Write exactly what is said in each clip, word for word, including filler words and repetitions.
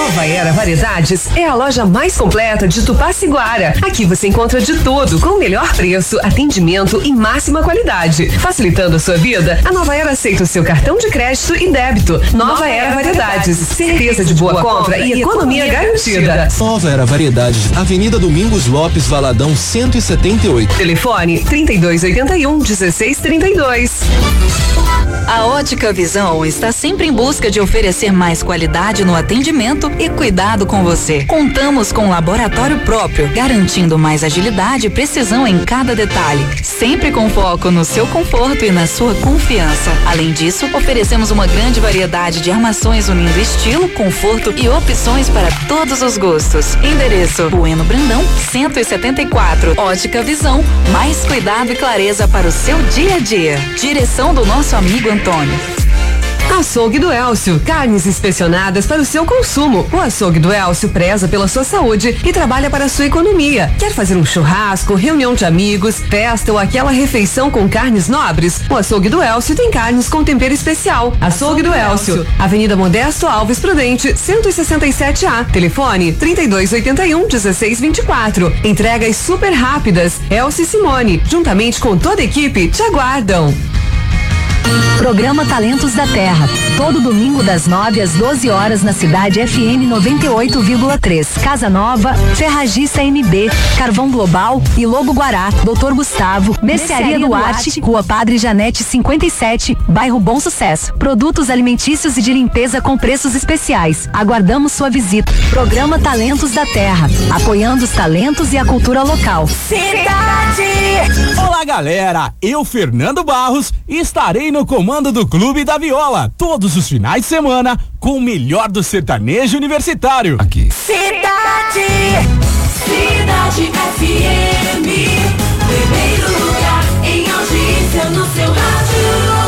Nova Era Variedades é a loja mais completa de Tupaciguara. Aqui você encontra de tudo com o melhor preço, atendimento e máxima qualidade. Facilitando a sua vida, a Nova Era aceita o seu cartão de crédito e débito. Nova, Nova Era Variedades, certeza de boa compra e economia garantida. Nova Era Variedades, Avenida Domingos Lopes, Valadão cento e setenta e oito. Telefone trinta e dois oitenta e um, dezesseis trinta e dois. A Ótica Visão está sempre em busca de oferecer mais qualidade no atendimento e cuidado com você. Contamos com um laboratório próprio, garantindo mais agilidade e precisão em cada detalhe, sempre com foco no seu conforto e na sua confiança. Além disso, oferecemos uma grande variedade de armações unindo estilo, conforto e opções para todos os gostos. Endereço: Bueno Brandão, cento e setenta e quatro. Ótica Visão, mais cuidado e clareza para o seu dia a dia. Direção do nosso amigo Antônio. Açougue do Elcio, carnes inspecionadas para o seu consumo. O Açougue do Elcio preza pela sua saúde e trabalha para a sua economia. Quer fazer um churrasco, reunião de amigos, festa ou aquela refeição com carnes nobres? O Açougue do Elcio tem carnes com tempero especial. Açougue do Elcio, Avenida Modesto Alves Prudente, cento e sessenta e sete A. Telefone trinta e dois oitenta e um, dezesseis vinte e quatro. Entregas super rápidas. Elcio e Simone, juntamente com toda a equipe, te aguardam. Programa Talentos da Terra, todo domingo das nove às doze horas na cidade F M noventa e oito vírgula três. Casa Nova, Ferragista M B, Carvão Global e Lobo Guará, Doutor Gustavo, Mercearia Duarte, Rua Padre Janete cinquenta e sete, Bairro Bom Sucesso. Produtos alimentícios e de limpeza com preços especiais. Aguardamos sua visita. Programa Talentos da Terra, apoiando os talentos e a cultura local. Cidade! Olá, galera, eu, Fernando Barros, estarei no comando do Clube da Viola, todos os finais de semana, com o melhor do sertanejo universitário. Aqui. Cidade! Cidade F M, primeiro lugar em audiência no seu rádio.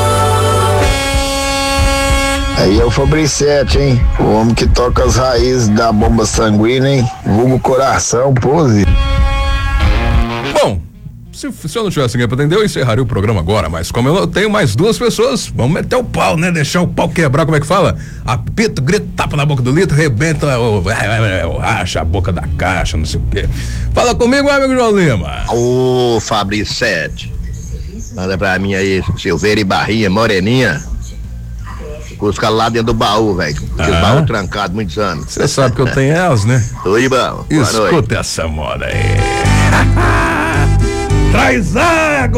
Aí é o Fabricete, hein? O homem que toca as raízes da bomba sanguínea, hein? Vulgo coração, pose. Bom, Se, se eu não tivesse ninguém pra atender, eu encerraria o programa agora, mas como eu tenho mais duas pessoas, vamos meter o pau, né? Deixar o pau quebrar, como é que fala? Apito, grito, tapa na boca do litro, rebenta, o, racha a boca da caixa, não sei o quê. Fala comigo, amigo João Lima. Ô, Fabricete, manda pra mim aí, Silveira e Barrinha, Moreninha. Busca lá dentro do baú, velho. Porque ah. o baú trancado muitos anos. Você sabe que eu tenho elas, né? Oi, bom. Escuta essa moda aí. Traz água!